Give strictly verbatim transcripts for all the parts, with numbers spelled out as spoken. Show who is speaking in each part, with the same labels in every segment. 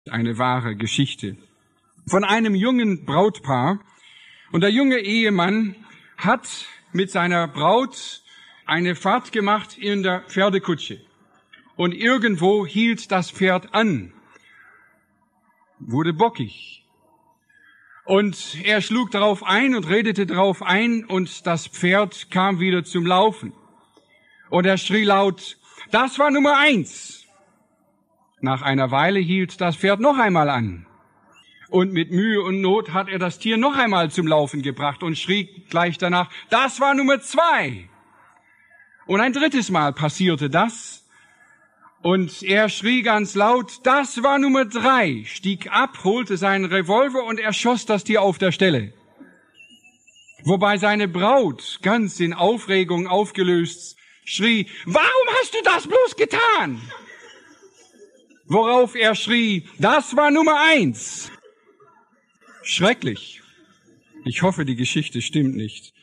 Speaker 1: Eine wahre Geschichte von einem jungen Brautpaar. Und der junge Ehemann hat mit seiner Braut eine Fahrt gemacht in der Pferdekutsche. Und irgendwo hielt das Pferd an, wurde bockig. Und er schlug darauf ein und redete darauf ein und das Pferd kam wieder zum Laufen. Und er schrie laut, das war Nummer eins. Nach einer Weile hielt das Pferd noch einmal an. Und mit Mühe und Not hat er das Tier noch einmal zum Laufen gebracht und schrie gleich danach, das war Nummer zwei. Und ein drittes Mal passierte das. Und er schrie ganz laut, das war Nummer drei, stieg ab, holte seinen Revolver und erschoss das Tier auf der Stelle. Wobei seine Braut, ganz in Aufregung aufgelöst, schrie, warum hast du das bloß getan? Worauf er schrie, das war Nummer eins. Schrecklich. Ich hoffe, die Geschichte stimmt nicht.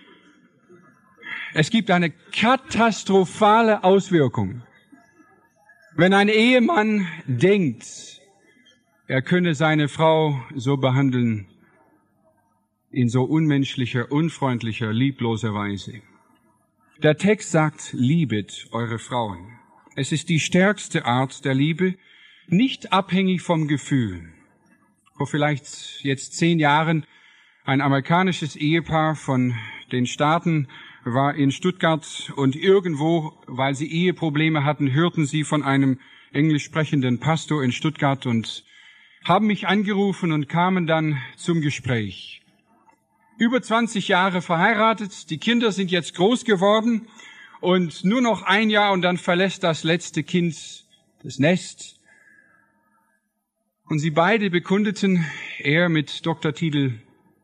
Speaker 1: Es gibt eine katastrophale Auswirkung. Wenn ein Ehemann denkt, er könne seine Frau so behandeln, in so unmenschlicher, unfreundlicher, liebloser Weise. Der Text sagt, liebet eure Frauen. Es ist die stärkste Art der Liebe, nicht abhängig vom Gefühl. Vor vielleicht jetzt zehn Jahren ein amerikanisches Ehepaar von den Staaten war in Stuttgart und irgendwo, weil sie Eheprobleme hatten, hörten sie von einem englisch sprechenden Pastor in Stuttgart und haben mich angerufen und kamen dann zum Gespräch. Über zwanzig Jahre verheiratet, die Kinder sind jetzt groß geworden und nur noch ein Jahr und dann verlässt das letzte Kind das Nest. Und sie beide bekundeten, er mit Doktortitel,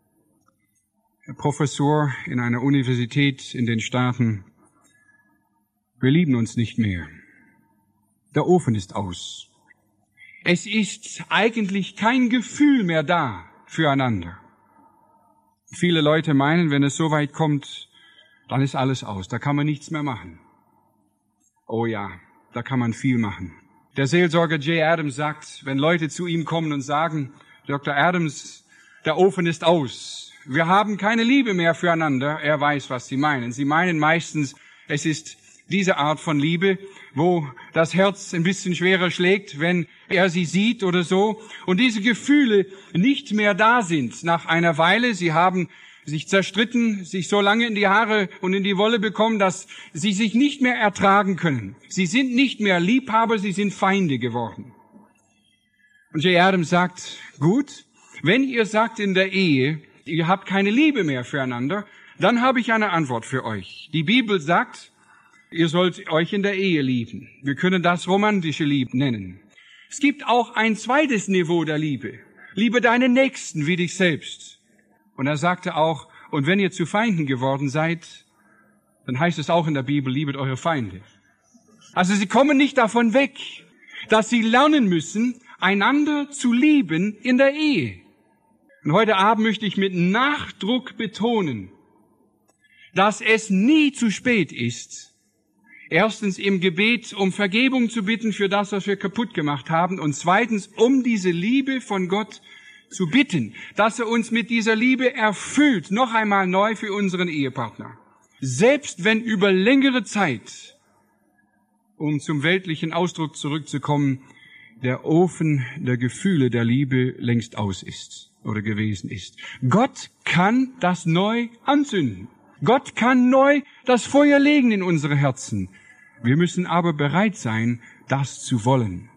Speaker 1: Professor in einer Universität in den Staaten, wir lieben uns nicht mehr. Der Ofen ist aus. Es ist eigentlich kein Gefühl mehr da füreinander. Viele Leute meinen, wenn es so weit kommt, dann ist alles aus, da kann man nichts mehr machen. Oh ja, da kann man viel machen. Der Seelsorger Jay Adams sagt, wenn Leute zu ihm kommen und sagen, Doktor Adams, der Ofen ist aus, wir haben keine Liebe mehr füreinander, er weiß, was sie meinen. Sie meinen meistens, es ist diese Art von Liebe, wo das Herz ein bisschen schwerer schlägt, wenn er sie sieht oder so, und diese Gefühle nicht mehr da sind nach einer Weile. Sie haben sich zerstritten, sich so lange in die Haare und in die Wolle bekommen, dass sie sich nicht mehr ertragen können. Sie sind nicht mehr Liebhaber, sie sind Feinde geworden. Und Jay Adams sagt, gut, wenn ihr sagt in der Ehe, ihr habt keine Liebe mehr füreinander, dann habe ich eine Antwort für euch. Die Bibel sagt, ihr sollt euch in der Ehe lieben. Wir können das romantische Liebe nennen. Es gibt auch ein zweites Niveau der Liebe. Liebe deinen Nächsten wie dich selbst. Und er sagte auch, und wenn ihr zu Feinden geworden seid, dann heißt es auch in der Bibel, liebet eure Feinde. Also sie kommen nicht davon weg, dass sie lernen müssen, einander zu lieben in der Ehe. Und heute Abend möchte ich mit Nachdruck betonen, dass es nie zu spät ist, erstens im Gebet um Vergebung zu bitten für das, was wir kaputt gemacht haben, und zweitens um diese Liebe von Gott zu bitten, dass er uns mit dieser Liebe erfüllt, noch einmal neu für unseren Ehepartner. Selbst wenn über längere Zeit, um zum weltlichen Ausdruck zurückzukommen, der Ofen der Gefühle der Liebe längst aus ist oder gewesen ist. Gott kann das neu anzünden. Gott kann neu das Feuer legen in unsere Herzen. Wir müssen aber bereit sein, das zu wollen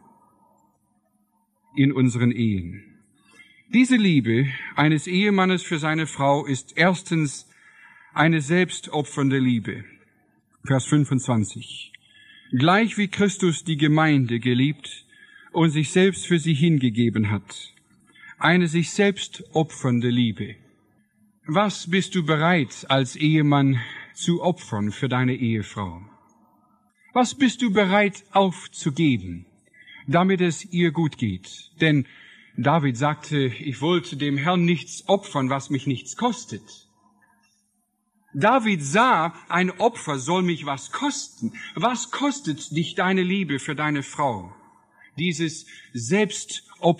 Speaker 1: in unseren Ehen. Diese Liebe eines Ehemannes für seine Frau ist erstens eine selbstopfernde Liebe. Vers fünfundzwanzig. Gleich wie Christus die Gemeinde geliebt und sich selbst für sie hingegeben hat. Eine sich selbst opfernde Liebe. Was bist du bereit, als Ehemann zu opfern für deine Ehefrau? Was bist du bereit aufzugeben, damit es ihr gut geht? Denn David sagte, ich wollte dem Herrn nichts opfern, was mich nichts kostet. David sah, ein Opfer soll mich was kosten. Was kostet dich deine Liebe für deine Frau? dieses